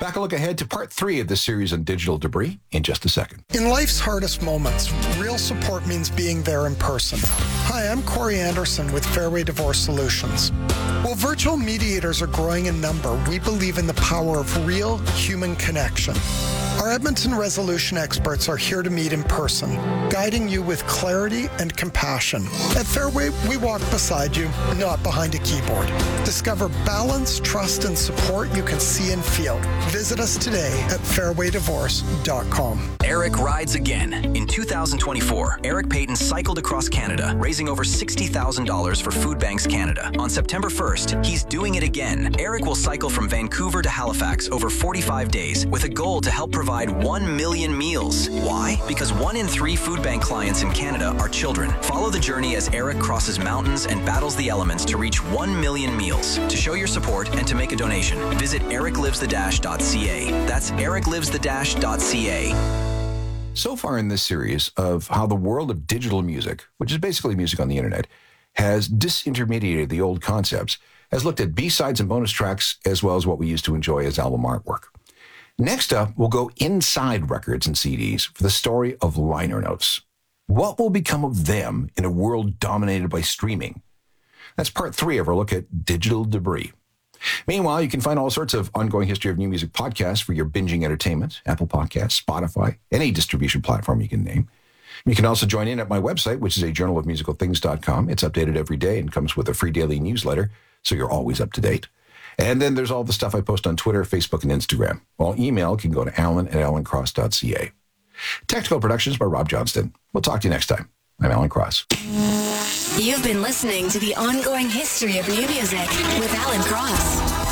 Back a look ahead to part 3 of this series on digital debris in just a second. In life's hardest moments, real support means being there in person. Hi, I'm Corey Anderson with Fairway Divorce Solutions. While virtual mediators are growing in number, we believe in the power of real human connection. Our Edmonton resolution experts are here to meet in person, guiding you with clarity and compassion. At Fairway, we walk beside you, not behind a keyboard. Discover balance, trust, and support you can see and feel. Visit us today at fairwaydivorce.com. Eric rides again. In 2024, Eric Payton cycled across Canada, raising over $60,000 for Food Banks Canada. On September 1st, he's doing it again. Eric will cycle from Vancouver to Halifax over 45 days with a goal to help provide 1 million meals. Why? Because 1 in 3 food bank clients in Canada are children. Follow the journey as Eric crosses mountains and battles the elements to reach 1 million meals. To show your support and to make a donation, visit ericlivesthedash.ca. That's ericlivesthedash.ca. So far in this series of how the world of digital music, which is basically music on the internet, has disintermediated the old concepts, has looked at B-sides and bonus tracks as well as what we used to enjoy as album artwork. Next up, we'll go inside records and CDs for the story of liner notes. What will become of them in a world dominated by streaming? That's part 3 of our look at digital debris. Meanwhile, you can find all sorts of ongoing history of new music podcasts for your binging entertainment, Apple Podcasts, Spotify, any distribution platform you can name. You can also join in at my website, which is a journalofmusicalthings.com. It's updated every day and comes with a free daily newsletter, so you're always up to date. And then there's all the stuff I post on Twitter, Facebook, and Instagram. While email can go to alan@alancross.ca. Technical productions by Rob Johnston. We'll talk to you next time. I'm Alan Cross. You've been listening to The Ongoing History of New Music with Alan Cross.